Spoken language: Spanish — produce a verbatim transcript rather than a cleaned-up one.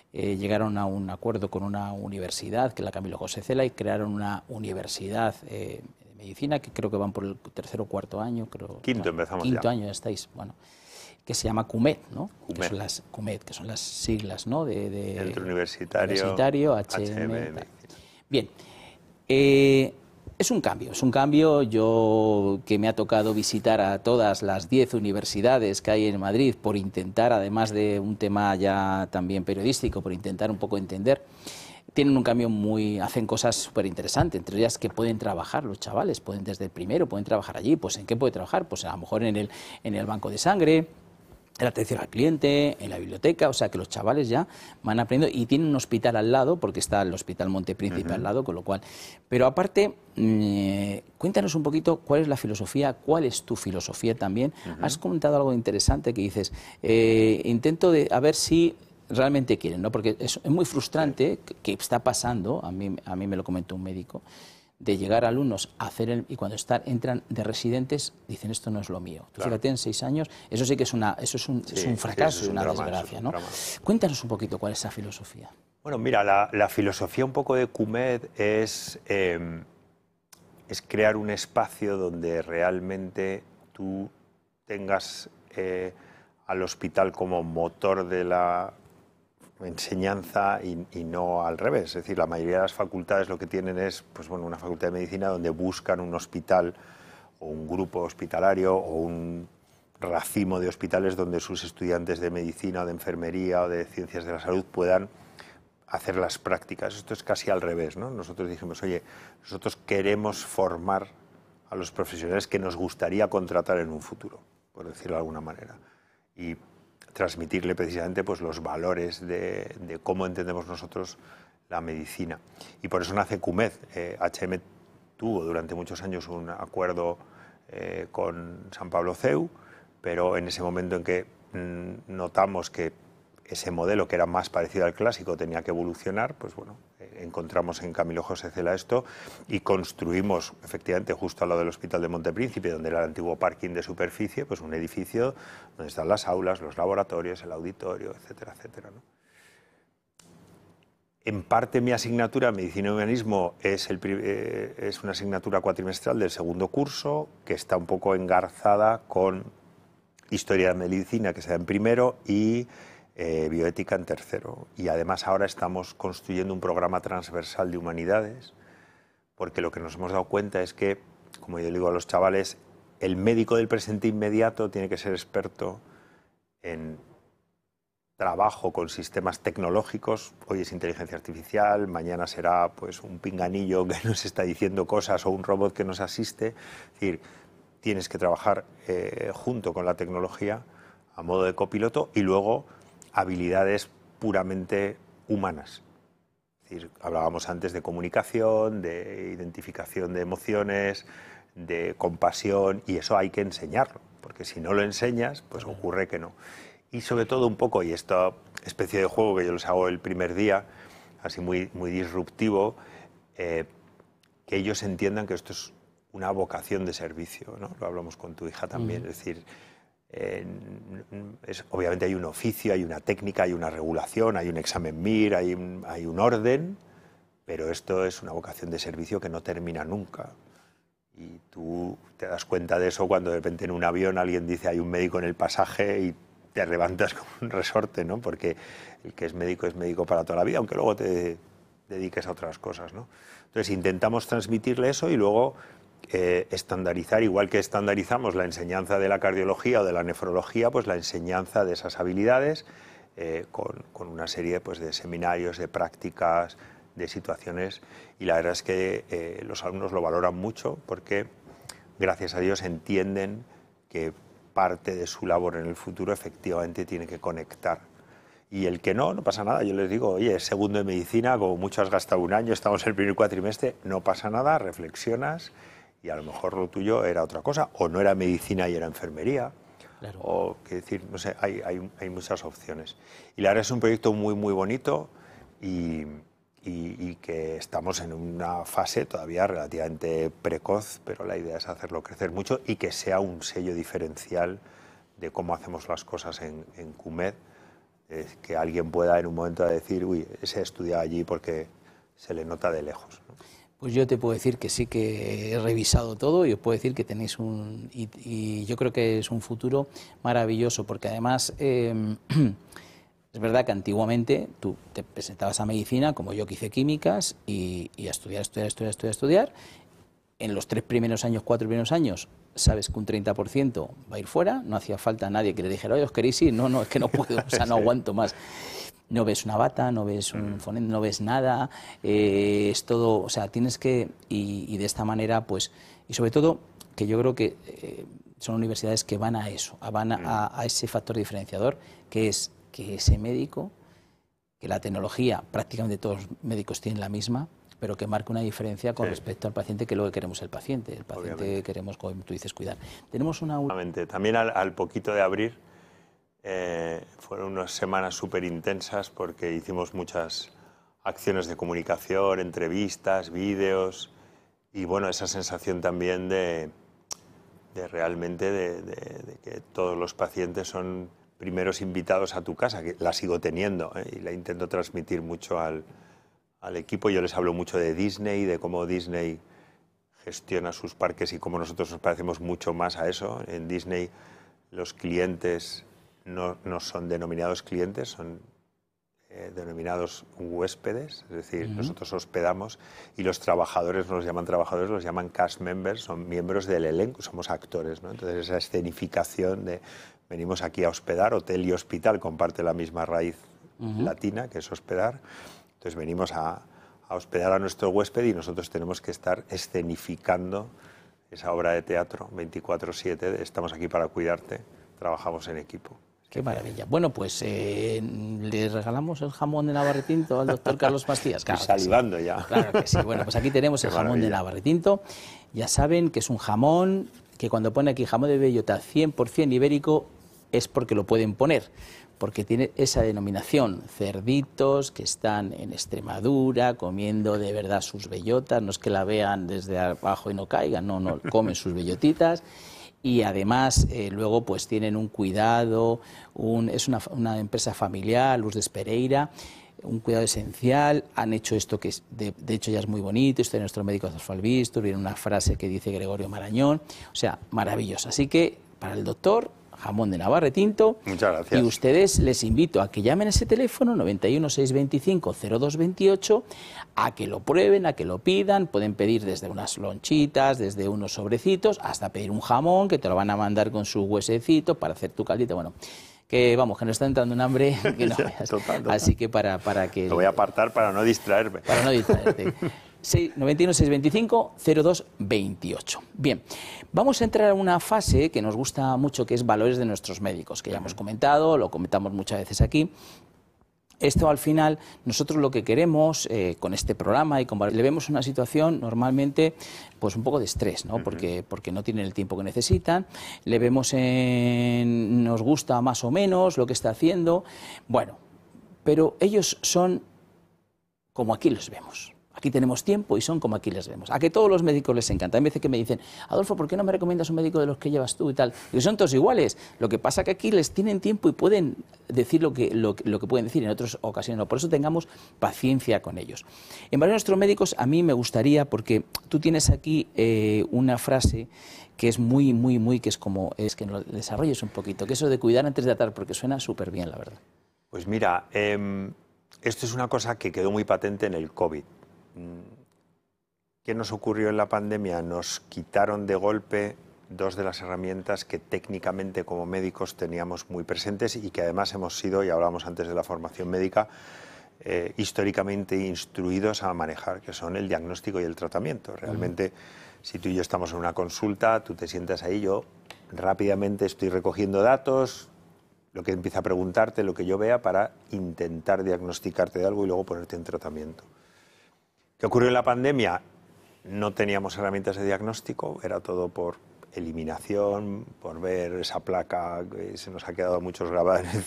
eh, llegaron a un acuerdo con una universidad, que es la Camilo José Cela, y crearon una universidad eh, de medicina, que creo que van por el tercer o cuarto año. Creo, Quinto no, empezamos Quinto ya. año ya estáis, bueno, que se llama CUMED, ¿no? CUMED. Que son las CUMED, que son las siglas, ¿no? De, de Centro Universitario, Universitario, H H M. M. Bien. Eh, es un cambio, es un cambio. Yo, que me ha tocado visitar a todas las diez universidades que hay en Madrid por intentar, además de un tema ya también periodístico, por intentar un poco entender, tienen un cambio muy, hacen cosas súper interesantes, entre ellas que pueden trabajar los chavales, pueden desde el primero, pueden trabajar allí. Pues ¿en qué puede trabajar? Pues a lo mejor en el, en el banco de sangre, en la atención al cliente, en la biblioteca. O sea que los chavales ya van aprendiendo, y tienen un hospital al lado, porque está el Hospital Montepríncipe uh-huh. al lado, con lo cual... Pero aparte, mmm, cuéntanos un poquito cuál es la filosofía, cuál es tu filosofía también. Uh-huh. Has comentado algo interesante que dices, eh, intento de, a ver si realmente quieren, ¿no? Porque es, es muy frustrante que, que está pasando, a mí, a mí me lo comentó un médico, de llegar alumnos a hacer el, y cuando están, entran de residentes dicen esto no es lo mío. Tú claro. Fíjate, en seis años, eso sí que es una, eso es un, sí, es un fracaso, sí, es un una drama, desgracia, es un ¿no? Drama. Cuéntanos un poquito cuál es esa filosofía. Bueno, mira, la, la filosofía un poco de CUMED es, eh, es crear un espacio donde realmente tú tengas eh, al hospital como motor de la enseñanza y, y no al revés. Es decir, la mayoría de las facultades lo que tienen es pues, bueno, una facultad de medicina donde buscan un hospital o un grupo hospitalario o un racimo de hospitales donde sus estudiantes de medicina o de enfermería o de ciencias de la salud puedan hacer las prácticas. Esto es casi al revés, ¿no? Nosotros dijimos, oye, nosotros queremos formar a los profesionales que nos gustaría contratar en un futuro, por decirlo de alguna manera. Y transmitirle precisamente pues, los valores de, de cómo entendemos nosotros la medicina. Y por eso nace CUMED. Eh, H M tuvo durante muchos años un acuerdo eh, con San Pablo C E U, pero en ese momento en que mm, notamos que ese modelo, que era más parecido al clásico, tenía que evolucionar, pues bueno, eh, encontramos en Camilo José Cela esto y construimos, efectivamente, justo al lado del Hospital de Montepríncipe, donde era el antiguo parking de superficie, pues un edificio donde están las aulas, los laboratorios, el auditorio, etcétera, etcétera, ¿no? En parte mi asignatura, Medicina y Humanismo, es, el, eh, es una asignatura cuatrimestral del segundo curso, que está un poco engarzada con Historia de Medicina, que se da en primero, y Eh, bioética en tercero. Y además ahora estamos construyendo un programa transversal de humanidades, porque lo que nos hemos dado cuenta es que, como yo digo a los chavales, el médico del presente inmediato tiene que ser experto en trabajo con sistemas tecnológicos. Hoy es inteligencia artificial, mañana será pues un pinganillo que nos está diciendo cosas o un robot que nos asiste. Es decir, tienes que trabajar eh, junto con la tecnología a modo de copiloto, y luego habilidades puramente humanas. Es decir, hablábamos antes de comunicación, de identificación de emociones, de compasión, y eso hay que enseñarlo, porque si no lo enseñas, pues ocurre que no. Y sobre todo un poco, y esta especie de juego que yo les hago el primer día, así muy, muy disruptivo, eh, que ellos entiendan que esto es una vocación de servicio, ¿no? Lo hablamos con tu hija también, mm. es decir, Eh, es, obviamente hay un oficio, hay una técnica, hay una regulación, hay un examen M I R, hay un, hay un orden, pero esto es una vocación de servicio que no termina nunca. Y tú te das cuenta de eso cuando de repente en un avión alguien dice hay un médico en el pasaje y te levantas como un resorte, ¿no? Porque el que es médico es médico para toda la vida, aunque luego te dediques a otras cosas, ¿no? Entonces intentamos transmitirle eso y luego Eh, estandarizar, igual que estandarizamos la enseñanza de la cardiología o de la nefrología, pues la enseñanza de esas habilidades eh, con, con una serie pues, de seminarios, de prácticas, de situaciones, y la verdad es que eh, los alumnos lo valoran mucho porque, gracias a Dios, entienden que parte de su labor en el futuro efectivamente tiene que conectar. Y el que no, no pasa nada. Yo les digo, oye, es segundo de medicina, como mucho has gastado un año, estamos en el primer cuatrimestre, no pasa nada, reflexionas, y a lo mejor lo tuyo era otra cosa, o no era medicina y era enfermería, claro. O, que decir, no sé, hay, hay, hay muchas opciones. Y la verdad es un proyecto muy, muy bonito y, y, y que estamos en una fase todavía relativamente precoz, pero la idea es hacerlo crecer mucho y que sea un sello diferencial de cómo hacemos las cosas en, en CUMED, eh, que alguien pueda en un momento decir, uy, ese ha estudiado allí porque se le nota de lejos, ¿no? Pues yo te puedo decir que sí que he revisado todo y os puedo decir que tenéis un... Y, y yo creo que es un futuro maravilloso, porque además eh, es verdad que antiguamente tú te presentabas a medicina, como yo que hice químicas, y, y a estudiar, estudiar, estudiar, estudiar, estudiar. En los tres primeros años, cuatro primeros años, sabes que un treinta por ciento va a ir fuera, no hacía falta a nadie que le dijera, oye, ¿os queréis ir? No, no, es que no puedo, o sea, no aguanto más. No ves una bata, no ves un fonendo, no ves nada, eh, es todo, o sea, tienes que, y, y de esta manera, pues, y sobre todo, que yo creo que eh, son universidades que van a eso, van a, a ese factor diferenciador, que es que ese médico, que la tecnología, prácticamente todos los médicos tienen la misma, pero que marca una diferencia con sí. respecto al paciente, que es lo que queremos el paciente, el paciente Obviamente. queremos, como tú dices, cuidar. Tenemos una... También al, al poquito de abrir, Eh, fueron unas semanas súper intensas porque hicimos muchas acciones de comunicación, entrevistas, vídeos y bueno, esa sensación también de, de realmente de, de, de que todos los pacientes son primeros invitados a tu casa, que la sigo teniendo ¿eh? y la intento transmitir mucho al, al equipo. Yo les hablo mucho de Disney, de cómo Disney gestiona sus parques y cómo nosotros nos parecemos mucho más a eso. En Disney los clientes No, no son denominados clientes, son eh, denominados huéspedes, es decir, uh-huh. nosotros hospedamos y los trabajadores no los llaman trabajadores, los llaman cast members, son miembros del elenco, somos actores, ¿no? Entonces esa escenificación de venimos aquí a hospedar, hotel y hospital comparte la misma raíz uh-huh. latina, que es hospedar, entonces venimos a, a hospedar a nuestro huésped y nosotros tenemos que estar escenificando esa obra de teatro veinticuatro siete, estamos aquí para cuidarte, trabajamos en equipo. Qué maravilla. Bueno, pues eh, le regalamos el jamón de Navarretinto al doctor Carlos Mastías. Claro Estoy salivando sí. ya. Claro que sí. Bueno, pues aquí tenemos el jamón de Navarretinto. Ya saben que es un jamón que cuando pone aquí jamón de bellota cien por cien ibérico es porque lo pueden poner, porque tiene esa denominación, cerditos que están en Extremadura comiendo de verdad sus bellotas, no es que la vean desde abajo y no caigan, no, no, comen sus bellotitas. Y además eh, luego pues tienen un cuidado, un, es una, una empresa familiar, Lourdes Pereira, un cuidado esencial, han hecho esto que es, de, de hecho ya es muy bonito, esto de nuestro médico Zasfalvistur, viene una frase que dice Gregorio Marañón, o sea, maravilloso. Así que para el doctor, jamón de Navarretinto. Muchas gracias. Y ustedes les invito a que llamen a ese teléfono noventa y uno, seiscientos veinticinco, cero dos veintiocho, a que lo prueben, a que lo pidan. Pueden pedir desde unas lonchitas, desde unos sobrecitos, hasta pedir un jamón que te lo van a mandar con su huesecito para hacer tu caldito. Bueno, que vamos, que nos está entrando un hambre que no veas. Total, total. Así que para, para que... Lo voy a apartar para no distraerme. Para no distraerte. noventa y uno, seiscientos veinticinco, cero dos veintiocho. Bien, vamos a entrar a una fase que nos gusta mucho, que es valores de nuestros médicos, que ya hemos comentado, lo comentamos muchas veces aquí. Esto al final, nosotros lo que queremos eh, con este programa y con le vemos una situación normalmente pues un poco de estrés, ¿no? Porque, porque no tienen el tiempo que necesitan, le vemos en nos gusta más o menos lo que está haciendo, bueno, pero ellos son como aquí los vemos. Aquí tenemos tiempo y son como aquí les vemos. A que todos los médicos les encanta. Hay veces que me dicen, Adolfo, ¿por qué no me recomiendas un médico de los que llevas tú y tal? Y son todos iguales. Lo que pasa es que aquí les tienen tiempo y pueden decir lo que, lo, lo que pueden decir, en otras ocasiones no. Por eso tengamos paciencia con ellos. En varios de nuestros médicos, a mí me gustaría, porque tú tienes aquí eh, una frase que es muy, muy, muy, que es como, es que lo desarrolles un poquito, que eso de cuidar antes de tratar, porque suena súper bien, la verdad. Pues mira, eh, esto es una cosa que quedó muy patente en el COVID. ¿Qué nos ocurrió en la pandemia? Nos quitaron de golpe dos de las herramientas que técnicamente como médicos teníamos muy presentes y que además hemos sido, y hablábamos antes de la formación médica, eh, históricamente instruidos a manejar, que son el diagnóstico y el tratamiento. Realmente, uh-huh. si tú y yo estamos en una consulta, tú te sientas ahí, yo rápidamente estoy recogiendo datos, lo que empieza a preguntarte, lo que yo vea, para intentar diagnosticarte de algo y luego ponerte en tratamiento. ¿Qué ocurrió en la pandemia? No teníamos herramientas de diagnóstico, era todo por eliminación, por ver esa placa que se nos ha quedado a muchos grabada en el